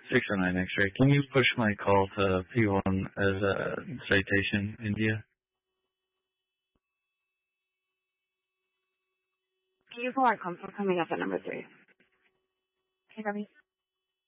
609 X-ray. Can you push my call to P1 as a citation, India? Can you pull our console coming up at number 3? Hey, Remy.